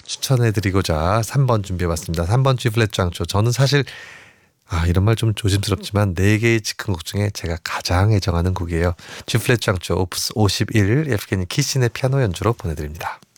추천해드리고자 3번 준비해봤습니다. 3번 G 플랫 장조. 저는 사실 이런 말 좀 조심스럽지만 4개의 즉흥곡 중에 제가 가장 애정하는 곡이에요. G 플랫 장조 오프스 51 예프게니 키신의 피아노 연주로 보내드립니다.